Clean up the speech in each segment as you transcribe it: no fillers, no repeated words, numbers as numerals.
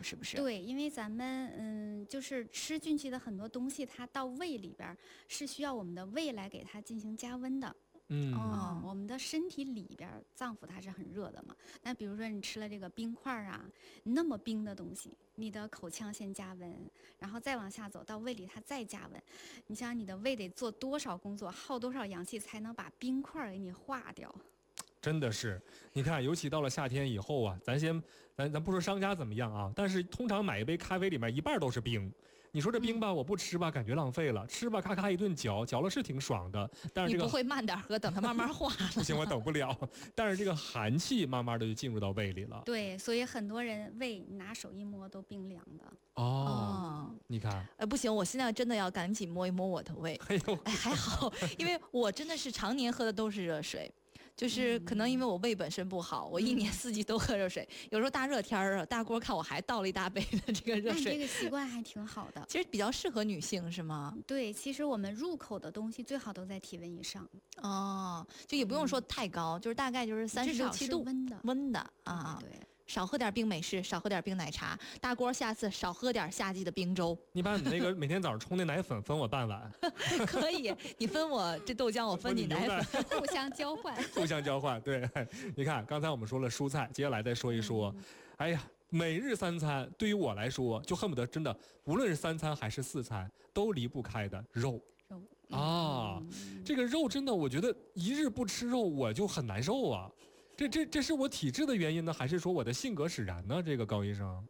是不是？ 对，因为咱们就是吃进去的很多东西，它到胃里边是需要我们的胃来给它进行加温的。我们的身体里边脏腑它是很热的嘛。那比如说你吃了这个冰块啊，那么冰的东西，你的口腔先加温，然后再往下走到胃里它再加温。你想你的胃得做多少工作，耗多少阳气才能把冰块给你化掉？ 真的是，你看，尤其到了夏天以后啊，咱不说商家怎么样啊，但是通常买一杯咖啡里面一半都是冰。你说这冰吧，我不吃吧，感觉浪费了；吃吧，咔咔一顿嚼了是挺爽的，但是这个你不会慢点喝，等它慢慢化不行，我等不了。但是这个寒气慢慢的就进入到胃里了。 对，所以很多人胃拿手一摸都冰凉的。 你看， 不行，我现在真的要赶紧摸一摸我的胃。还好，因为我真的是常年喝的都是热水。就是可能因为我胃本身不好，我一年四季都喝热水，有时候大热天儿大锅看我还倒了一大杯的这个热水。 那你这个习惯还挺好的， 其实比较适合女性是吗？ 对，其实我们入口的东西最好都在体温以上。 就也不用说太高，就是大概就是36、7度温的啊。 对。 少喝点冰美式，少喝点冰奶茶，大锅下次少喝点夏季的冰粥。 你把你那个每天早上冲的奶粉分我半碗。 可以，你分我这豆浆，我分你奶粉， 互相交换。 互相交换，对。你看，刚才我们说了蔬菜，接下来再说一说，哎呀，每日三餐对于我来说，就恨不得真的，无论是3餐还是4餐，都离不开的肉。这个肉真的，我觉得一日不吃肉我就很难受啊。这是我体质的原因呢，还是说我的性格使然呢？这个高医生，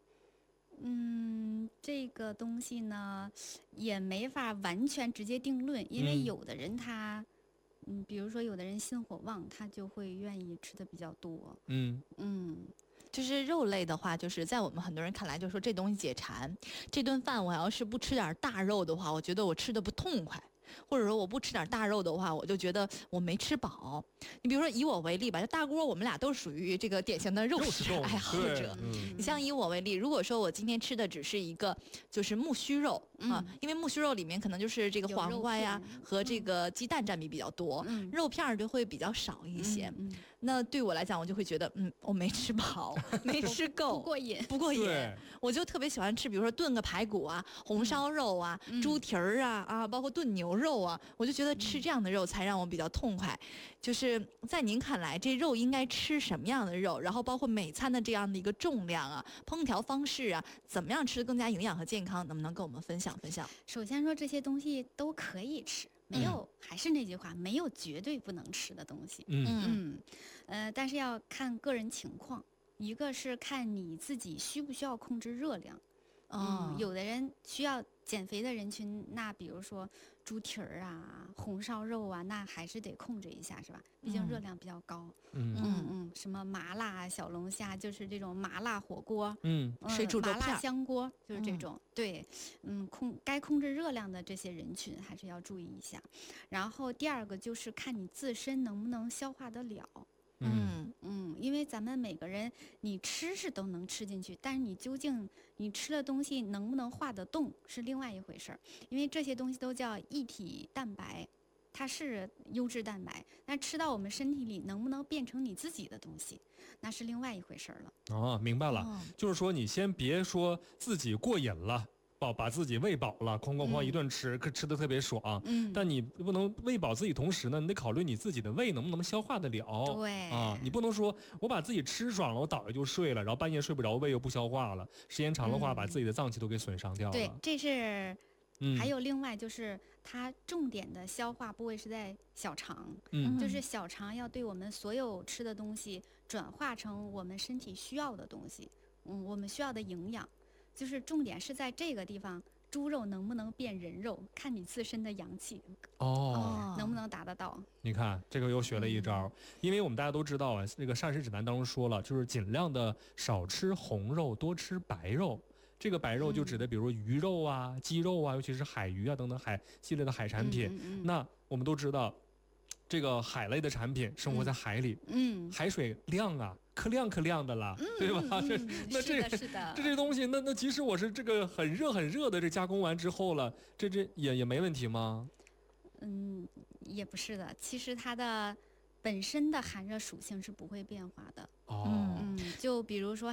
这个东西呢，也没法完全直接定论，因为有的人他，比如说有的人心火旺，他就会愿意吃的比较多。 就是肉类的话，就是在我们很多人看来，就说这东西解馋。这顿饭我要是不吃点大肉的话，我觉得我吃的不痛快。或者说我不吃点大肉的话，我就觉得我没吃饱。你比如说以我为例吧，就大锅我们俩都属于这个典型的肉食爱好者。你像以我为例，如果说我今天吃的只是一个就是木须肉因为木须肉里面可能就是这个黄瓜呀和这个鸡蛋占比比较多，肉片就会比较少一些。那对我来讲，我就会觉得我没吃饱，没吃够，不过瘾。我就特别喜欢吃，比如说炖个排骨啊、红烧肉啊、猪蹄儿啊，包括炖牛肉啊，我就觉得吃这样的肉才让我比较痛快。就是在您看来，这肉应该吃什么样的肉？然后包括每餐的这样的一个重量啊、烹调方式啊，怎么样吃得更加营养和健康？能不能跟我们分享分享？ 首先说这些东西都可以吃，没有，还是那句话，没有绝对不能吃的东西。但是要看个人情况，一个是看你自己需不需要控制热量。有的人需要减肥的人群，那比如说猪蹄儿啊、红烧肉啊，那还是得控制一下，是吧？毕竟热量比较高。什么麻辣小龙虾，就是这种麻辣火锅， 水煮肉片、 麻辣香锅，就是这种。对，该控制热量的这些人群还是要注意一下。然后第二个就是看你自身能不能消化得了。因为咱们每个人你吃是都能吃进去，但是你究竟你吃的东西能不能化得动是另外一回事儿。因为这些东西都叫异体蛋白，它是优质蛋白，那吃到我们身体里能不能变成你自己的东西，那是另外一回事儿了。 明白了，就是说你先别说自己过瘾了。把自己喂饱了，哐哐哐一顿吃，吃的特别爽。但你不能喂饱自己，同时呢，你得考虑你自己的胃能不能消化得了。 对你不能说我把自己吃爽了，我倒下就睡了，然后半夜睡不着，胃又不消化了，时间长的话，把自己的脏器都给损伤掉了。 对，这是。还有另外就是它重点的消化部位是在小肠，就是小肠要对我们所有吃的东西转化成我们身体需要的东西，我们需要的营养。就是重点是在这个地方，猪肉能不能变人肉，看你自身的阳气能不能达得到。 你看这个又学了一招，因为我们大家都知道啊，那个膳食指南当中说了，就是尽量的少吃红肉，多吃白肉。这个白肉就指的比如鱼肉啊、鸡肉啊，尤其是海鱼啊等等海系列的海产品。那我们都知道，这个海类的产品生活在海里，海水亮啊。可亮的了，对吧？这东西，那即使我是这个很热的这加工完之后了，这也没问题吗？ 也不是的，其实它的本身的寒热属性是不会变化的。就比如说